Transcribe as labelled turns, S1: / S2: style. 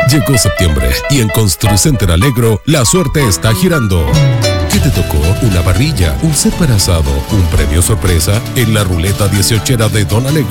S1: Llegó septiembre y en Construcenter Alegro la suerte está girando. ¿Qué te tocó? ¿Una parrilla? ¿Un set para asado? ¿Un premio sorpresa? En la ruleta 18era de Don Alegro